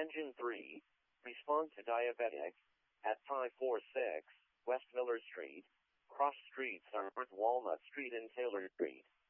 Engine 3. Respond to diabetic. At 546 West Miller Street. Cross streets are North Walnut Street and Taylor Street.